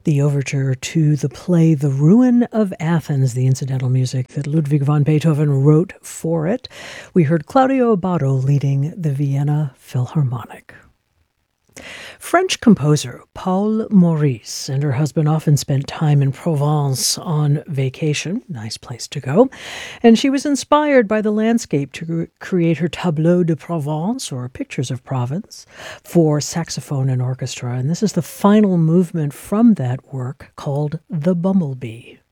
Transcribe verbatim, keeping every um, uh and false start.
the overture to the play The Ruin of Athens, the incidental music that Ludwig van Beethoven wrote for it. We heard Claudio Abbado leading the Vienna Philharmonic. French composer Paul Maurice and her husband often spent time in Provence on vacation, nice place to go, and she was inspired by the landscape to create her Tableau de Provence, or Pictures of Provence, for saxophone and orchestra, and this is the final movement from that work called The Bumblebee.